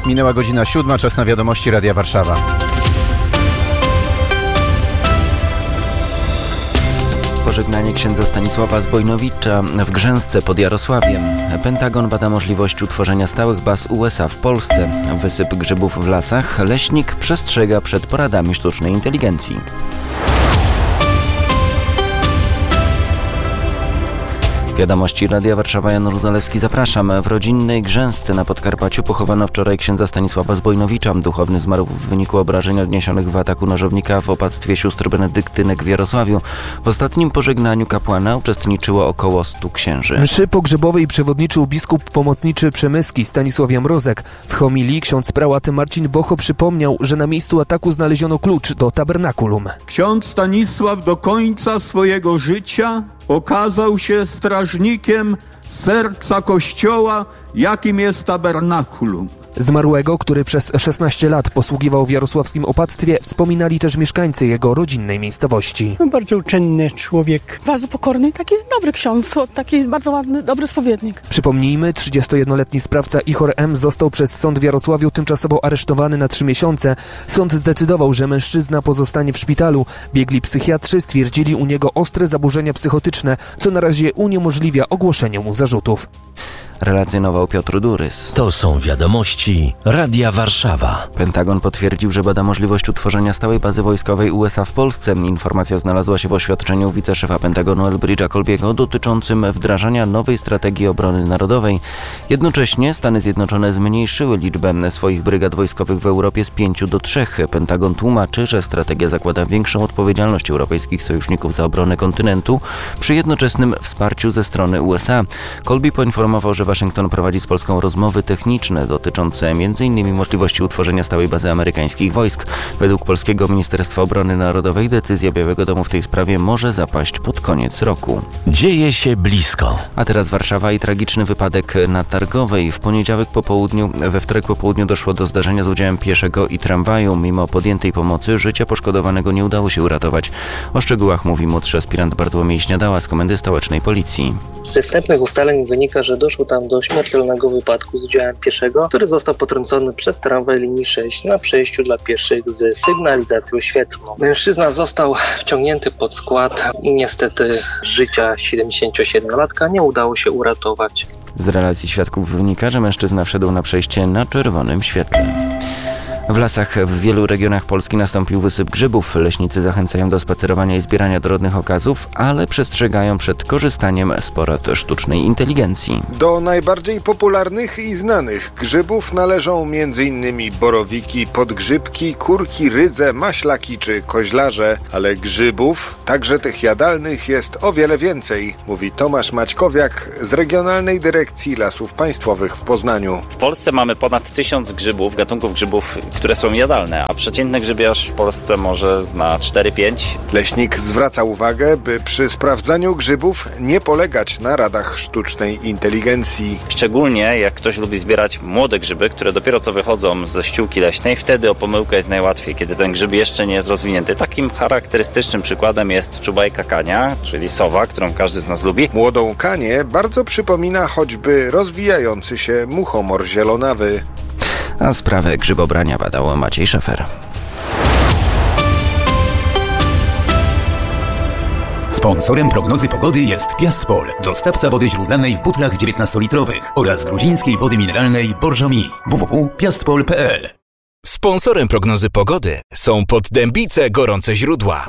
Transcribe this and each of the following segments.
Minęła godzina 7, czas na wiadomości Radia Warszawa. Pożegnanie księdza Stanisława Zbojnowicza w Grzęsce pod Jarosławiem. Pentagon bada możliwość utworzenia stałych baz USA w Polsce. Wysyp grzybów w lasach. Leśnik przestrzega przed poradami sztucznej inteligencji. Wiadomości Radia Warszawa, Jan Ruzalewski, zapraszam. W rodzinnej Grzęsce na Podkarpaciu pochowano wczoraj księdza Stanisława Zbojnowicza. Duchowny zmarł w wyniku obrażeń odniesionych w ataku nożownika w opactwie sióstr benedyktynek w Jarosławiu. W ostatnim pożegnaniu kapłana uczestniczyło około 100 księży. Mszy pogrzebowej przewodniczył biskup pomocniczy Przemyski Stanisław Jamrozek. W homilii ksiądz prałat Marcin Bocho przypomniał, że na miejscu ataku znaleziono klucz do tabernakulum. Ksiądz Stanisław do końca swojego życia okazał się strażnikiem serca Kościoła, jakim jest tabernakulum. Zmarłego, który przez 16 lat posługiwał w jarosławskim opactwie, wspominali też mieszkańcy jego rodzinnej miejscowości. Bardzo uczynny człowiek. Bardzo pokorny, taki dobry ksiądz, taki bardzo ładny, dobry spowiednik. Przypomnijmy, 31-letni sprawca Ichor M. został przez sąd w Jarosławiu tymczasowo aresztowany na 3 miesiące. Sąd zdecydował, że mężczyzna pozostanie w szpitalu. Biegli psychiatrzy stwierdzili u niego ostre zaburzenia psychotyczne, co na razie uniemożliwia ogłoszenie mu zarzutów. Relacjonował Piotr Durys. To są wiadomości Radia Warszawa. Pentagon potwierdził, że bada możliwość utworzenia stałej bazy wojskowej USA w Polsce. Informacja znalazła się w oświadczeniu wiceszefa Pentagonu Elbridge'a Colbiego dotyczącym wdrażania nowej strategii obrony narodowej. Jednocześnie Stany Zjednoczone zmniejszyły liczbę swoich brygad wojskowych w Europie z 5 do 3. Pentagon tłumaczy, że strategia zakłada większą odpowiedzialność europejskich sojuszników za obronę kontynentu przy jednoczesnym wsparciu ze strony USA. Colby poinformował, że Waszyngton prowadzi z Polską rozmowy techniczne dotyczące m.in. możliwości utworzenia stałej bazy amerykańskich wojsk. Według polskiego Ministerstwa Obrony Narodowej decyzja Białego Domu w tej sprawie może zapaść pod koniec roku. Dzieje się blisko. A teraz Warszawa i tragiczny wypadek na Targowej. We wtorek po południu doszło do zdarzenia z udziałem pieszego i tramwaju. Mimo podjętej pomocy życia poszkodowanego nie udało się uratować. O szczegółach mówi młodszy aspirant Bartłomiej Śniadała z Komendy Stołecznej Policji. Ze wstępnych ustaleń wynika, że doszło tam do śmiertelnego wypadku z udziałem pieszego, który został potrącony przez tramwaj linii 6 na przejściu dla pieszych z sygnalizacją świetlną. Mężczyzna został wciągnięty pod skład i niestety życia 77-latka nie udało się uratować. Z relacji świadków wynika, że mężczyzna wszedł na przejście na czerwonym świetle. W lasach w wielu regionach Polski nastąpił wysyp grzybów. Leśnicy zachęcają do spacerowania i zbierania dorodnych okazów, ale przestrzegają przed korzystaniem z porad sztucznej inteligencji. Do najbardziej popularnych i znanych grzybów należą m.in. borowiki, podgrzybki, kurki, rydze, maślaki czy koźlarze. Ale grzybów, także tych jadalnych, jest o wiele więcej, mówi Tomasz Maćkowiak z Regionalnej Dyrekcji Lasów Państwowych w Poznaniu. W Polsce mamy ponad 1000 grzybów, gatunków grzybów, które są jadalne, a przeciętny grzybiarz w Polsce może zna 4-5. Leśnik zwraca uwagę, by przy sprawdzaniu grzybów nie polegać na radach sztucznej inteligencji. Szczególnie jak ktoś lubi zbierać młode grzyby, które dopiero co wychodzą ze ściółki leśnej, wtedy o pomyłkę jest najłatwiej, kiedy ten grzyb jeszcze nie jest rozwinięty. Takim charakterystycznym przykładem jest czubajka kania, czyli sowa, którą każdy z nas lubi. Młodą kanię bardzo przypomina choćby rozwijający się muchomor zielonawy. A sprawę grzybobrania badał Maciej Szefer. Sponsorem prognozy pogody jest Piastpol, dostawca wody źródlanej w butlach 19-litrowych oraz gruzińskiej wody mineralnej Borżomi. www.piastpol.pl. Sponsorem prognozy pogody są Poddębice Gorące Źródła.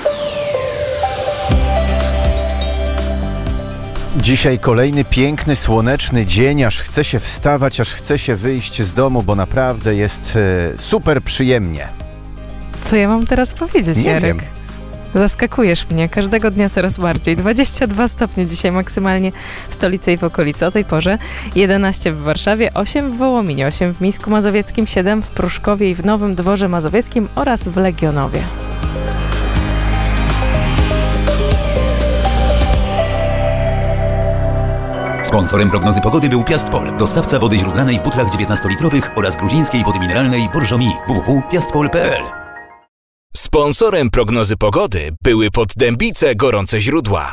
Dzisiaj kolejny piękny, słoneczny dzień, aż chce się wstawać, aż chce się wyjść z domu, bo naprawdę jest super przyjemnie. Co ja mam teraz powiedzieć, Nie Jarek? wiem. Zaskakujesz mnie każdego dnia coraz bardziej. 22 stopnie dzisiaj maksymalnie w stolicy i w okolicy o tej porze. 11 w Warszawie, 8 w Wołominie, 8 w Mińsku Mazowieckim, 7 w Pruszkowie i w Nowym Dworze Mazowieckim oraz w Legionowie. Sponsorem prognozy pogody był Piastpol, dostawca wody źródlanej w butlach 19-litrowych oraz gruzińskiej wody mineralnej Borżomi. www.piastpol.pl. Sponsorem prognozy pogody były Poddębice Gorące Źródła.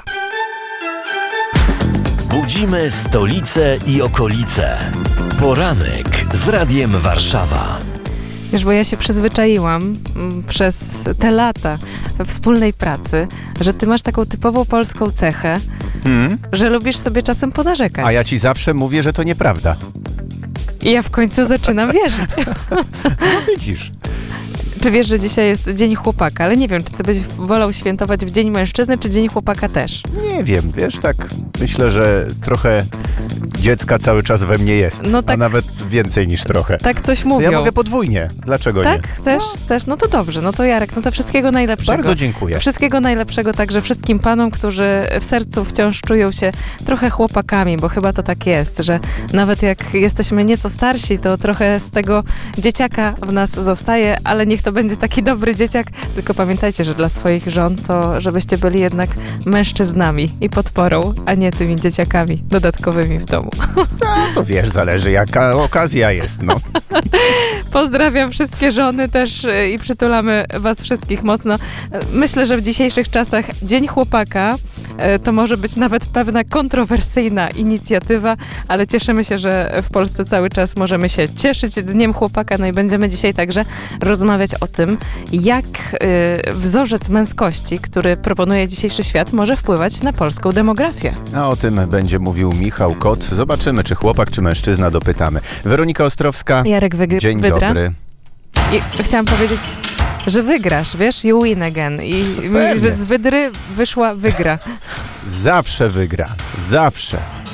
Budzimy stolicę i okolice. Poranek z Radiem Warszawa. Wiesz, bo ja się przyzwyczaiłam przez te lata wspólnej pracy, że ty masz taką typową polską cechę, że lubisz sobie czasem ponarzekać. A ja ci zawsze mówię, że to nieprawda. I ja w końcu zaczynam wierzyć. No widzisz. Czy wiesz, że dzisiaj jest Dzień Chłopaka, ale nie wiem, czy ty byś wolał świętować w Dzień Mężczyzny, czy Dzień Chłopaka też? Nie wiem, wiesz, tak myślę, że trochę dziecka cały czas we mnie jest, no tak, a nawet więcej niż trochę. Tak coś mówią. To ja mogę podwójnie, dlaczego tak? nie? Chcesz? Chcesz? No to dobrze, no to Jarek, no to wszystkiego najlepszego. Bardzo dziękuję. Wszystkiego najlepszego także wszystkim panom, którzy w sercu wciąż czują się trochę chłopakami, bo chyba to tak jest, że nawet jak jesteśmy nieco starsi, to trochę z tego dzieciaka w nas zostaje, ale niech to będzie taki dobry dzieciak, tylko pamiętajcie, że dla swoich żon to żebyście byli jednak mężczyznami i podporą, a nie tymi dzieciakami dodatkowymi w domu. No to wiesz, zależy jaka okazja jest, no. Pozdrawiam wszystkie żony też i przytulamy was wszystkich mocno. Myślę, że w dzisiejszych czasach Dzień Chłopaka to może być nawet pewna kontrowersyjna inicjatywa, ale cieszymy się, że w Polsce cały czas możemy się cieszyć Dniem Chłopaka. No i będziemy dzisiaj także rozmawiać o tym, jak wzorzec męskości, który proponuje dzisiejszy świat, może wpływać na polską demografię. A o tym będzie mówił Michał Kot. Zobaczymy, czy chłopak, czy mężczyzna, dopytamy. Weronika Ostrowska, Jarek dzień Wydra. dobry. I chciałam powiedzieć, że wygrasz, wiesz, you win again. I z Wydry wyszła wygra. Zawsze wygra, zawsze.